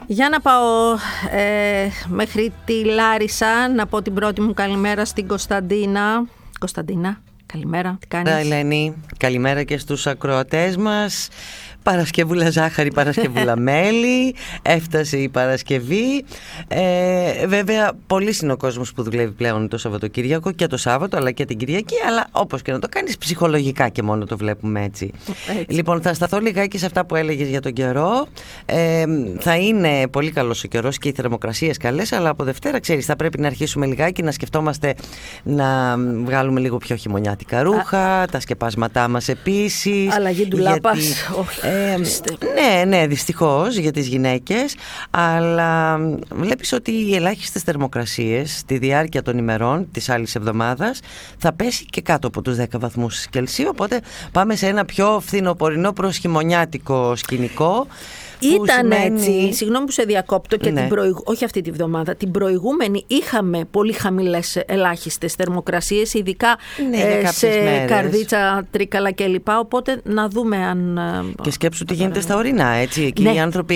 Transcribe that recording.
Για να πάω μέχρι τη Λάρισα, να πω την πρώτη μου καλημέρα στην Κωνσταντίνα. Κωνσταντίνα, καλημέρα, τι κάνεις? Ελένη, καλημέρα και στους ακροατές μας. Παρασκευούλα ζάχαρη, Παρασκευούλα μέλι. Έφτασε η Παρασκευή. Βέβαια, πολύ είναι ο κόσμος που δουλεύει πλέον το Σαββατοκύριακο και το Σάββατο, αλλά και την Κυριακή. Αλλά όπως και να το κάνεις, ψυχολογικά και μόνο το βλέπουμε έτσι. Λοιπόν, θα σταθώ λιγάκι σε αυτά που έλεγες για τον καιρό. Θα είναι πολύ καλός ο καιρός και οι θερμοκρασίες καλές, αλλά από Δευτέρα, ξέρεις, θα πρέπει να αρχίσουμε λιγάκι να σκεφτόμαστε να βγάλουμε λίγο πιο χειμωνιάτικα ρούχα, τα σκεπάσματά μας επίσης. Αλλαγή του λάπας. Ναι, δυστυχώς για τις γυναίκες, αλλά βλέπεις ότι οι ελάχιστες θερμοκρασίες στη διάρκεια των ημερών της άλλης εβδομάδας θα πέσει και κάτω από τους 10 βαθμούς Κελσίου, οπότε πάμε σε ένα πιο φθινοπορεινό προς χειμωνιάτικο σκηνικό. Ήταν έτσι, συγγνώμη που σε διακόπτω, και ναι. Όχι αυτή τη βδομάδα, την προηγούμενη είχαμε πολύ χαμηλές ελάχιστες θερμοκρασίες, ειδικά σε μέρες. Καρδίτσα, Τρίκαλα κλπ. Οπότε να δούμε αν... Και σκέψου τι γίνεται στα ορεινά, έτσι, εκεί οι άνθρωποι